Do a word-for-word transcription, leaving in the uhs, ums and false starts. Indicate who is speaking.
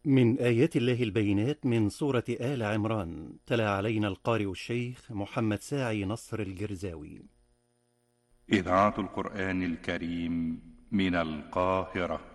Speaker 1: من آيات الله البينات من سورة آل عمران. تلا علينا القارئ الشيخ محمد ساعي نصر الجرزاوي.
Speaker 2: إذاعة القرآن الكريم من القاهرة.